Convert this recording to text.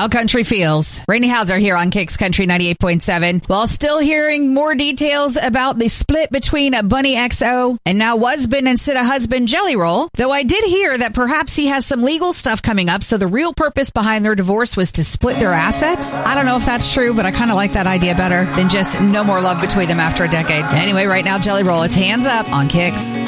how country feels. Rainey Hauser here on Kicks Country 98.7. While still hearing more details about the split between Bunny XO and now husband instead of husband Jelly Roll, though I did hear that perhaps he has some legal stuff coming up, so the real purpose behind their divorce was to split their assets. I don't know if that's true, but I kind of like that idea better than just no more love between them after a decade. Anyway, right now, Jelly Roll, it's hands up on Kicks.